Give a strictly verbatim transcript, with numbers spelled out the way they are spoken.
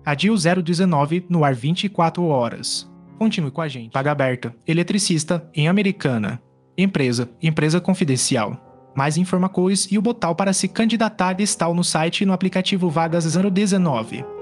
Adil zero dezenove no ar vinte e quatro horas. Continue com a gente. Vaga aberta. Eletricista em Americana. Empresa. Empresa confidencial. Mais informações e o botão para se candidatar está no site e no aplicativo Vagas zero dezenove.